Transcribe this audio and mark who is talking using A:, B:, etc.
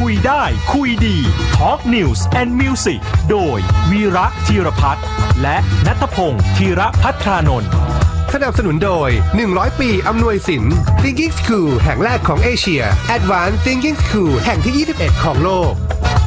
A: ยได้คุยดี Talk News and Music โดยวีระธีรพัฒน์และณัฐพงศ์ธีรภัทรานนท์
B: สนับสนุนโดย100ปีอำนวยสิน Thinking School แห่งแรกของเอเชีย Advanced Thinking School แห่งที่21ของโลก